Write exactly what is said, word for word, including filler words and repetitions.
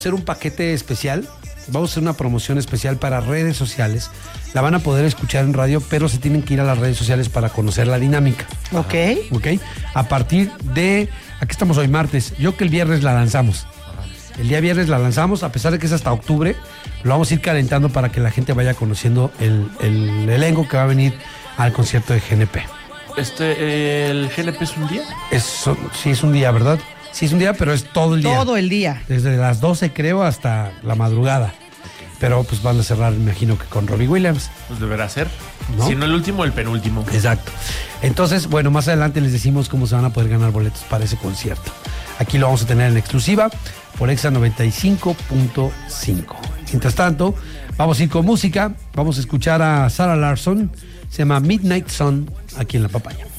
hacer un paquete especial, vamos a hacer una promoción especial para redes sociales. La van a poder escuchar en radio, pero se tienen que ir a las redes sociales para conocer la dinámica. Ok. Ok. A partir de, aquí estamos hoy martes, yo que el viernes la lanzamos. El día viernes la lanzamos, a pesar de que es hasta octubre, lo vamos a ir calentando para que la gente vaya conociendo el, el elenco que va a venir al concierto de G N P. Este, ¿el G N P es un día? Es, sí, es un día, ¿verdad? Sí, es un día, pero es todo el día. Todo el día. Desde las doce, creo, hasta la madrugada. Pero pues van a cerrar, me imagino que con Robbie Williams. Pues deberá ser. ¿No? Si no el último, el penúltimo. Exacto. Entonces, bueno, más adelante les decimos cómo se van a poder ganar boletos para ese concierto. Aquí lo vamos a tener en exclusiva por Exa noventa y cinco punto cinco. Mientras tanto, vamos a ir con música. Vamos a escuchar a Sarah Larsson. Se llama Midnight Sun, aquí en La Papaya.